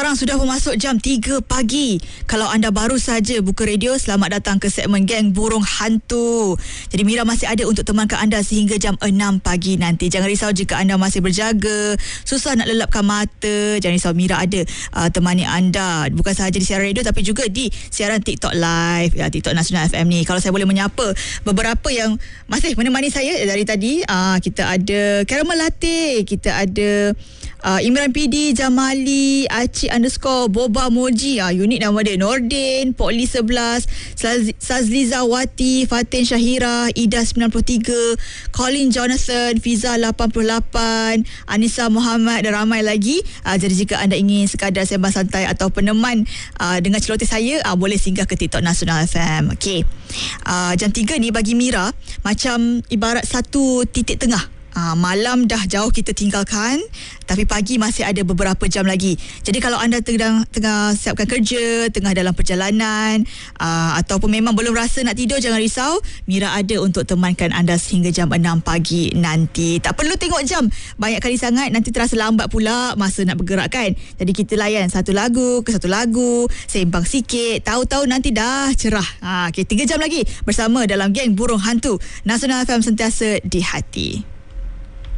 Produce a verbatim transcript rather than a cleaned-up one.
sekarang sudah memasuk jam tiga pagi. Kalau anda baru saja buka radio, selamat datang ke segmen Geng Burung Hantu. Jadi Mira masih ada untuk temankan anda sehingga jam enam pagi nanti. Jangan risau jika anda masih berjaga, susah nak lelapkan mata. Jangan risau, Mira ada uh, temani anda. Bukan sahaja di siaran radio tapi juga di siaran TikTok Live, ya, TikTok Nasional F M ni. Kalau saya boleh menyapa beberapa yang masih menemani saya dari tadi, uh, kita ada Caramel Latte, kita ada Uh, Imran P D, Jamali, Aci underscore Boba Moji, uh, unik nama dia, Nordin, Pokli sebelas, Sazliza Wati, Fatin Syahira, Ida sembilan puluh tiga, Colin Jonathan, Fiza lapan puluh lapan, Anissa Muhammad dan ramai lagi. Uh, jadi jika anda ingin sekadar sembang santai atau peneman uh, dengan celoteh saya, uh, boleh singgah ke TikTok Nasional F M. Okey. Uh, jam tiga ni bagi Mira macam ibarat satu titik tengah. Uh, malam dah jauh kita tinggalkan, tapi pagi masih ada beberapa jam lagi. Jadi kalau anda tengah, tengah siapkan kerja, tengah dalam perjalanan, uh, ataupun memang belum rasa nak tidur, jangan risau, Mira ada untuk temankan anda sehingga jam enam pagi nanti. Tak perlu tengok jam banyak kali sangat, nanti terasa lambat pula masa nak bergerak kan. Jadi kita layan satu lagu ke satu lagu, sembang sikit, tahu-tahu nanti dah cerah. Ha, okay, tiga jam lagi bersama dalam Geng Burung Hantu Nasional F M, sentiasa di hati.